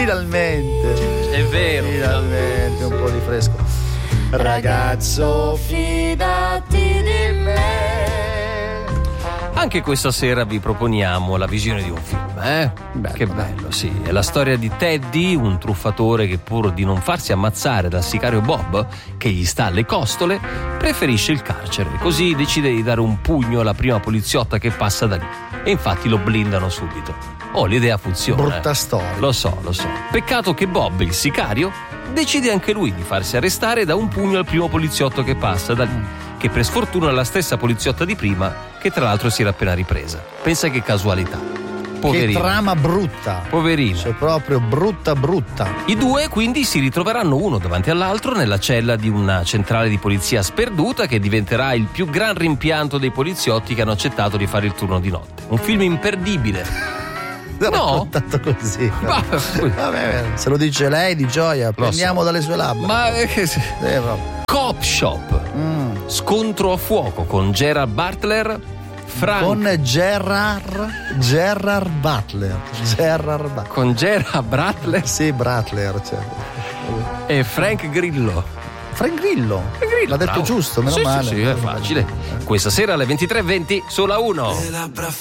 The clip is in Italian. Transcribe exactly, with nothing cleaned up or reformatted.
Finalmente. È vero. Finalmente un po' di fresco. Ragazzo, fidati di me. Anche questa sera vi proponiamo la visione di un film, eh? Bello, che bello, sì. È la storia di Teddy, un truffatore che pur di non farsi ammazzare dal sicario Bob, che gli sta alle costole, preferisce il carcere. Così decide di dare un pugno alla prima poliziotta che passa da lì. E infatti lo blindano subito. Oh, l'idea funziona. Brutta eh. storia. Lo so, lo so. Peccato che Bob, il sicario, decide anche lui di farsi arrestare da un pugno al primo poliziotto che passa da lì, che per sfortuna è la stessa poliziotta di prima, che tra l'altro si era appena ripresa. Pensa che casualità. Poverino. Che trama brutta. Poverino. Cioè proprio brutta brutta. I due quindi si ritroveranno uno davanti all'altro nella cella di una centrale di polizia sperduta che diventerà il più gran rimpianto dei poliziotti che hanno accettato di fare il turno di notte. Un film imperdibile. No? Raccontato così. Ma, vabbè, se lo dice lei di gioia, prendiamo so. dalle sue labbra. Ma eh, eh, Cop Shop. Mm. Scontro a fuoco con Gerard Butler, Frank con Gerard Gerard Butler. Gerard Butler. Con Gerard Butler? Sì, Butler, cioè. E Frank Grillo. Frank Grillo. Frank Grillo. L'ha detto bravo. giusto, meno sì, male. Sì, sì, è facile. Questa sera alle ventitré e venti, sola uno. Le labbra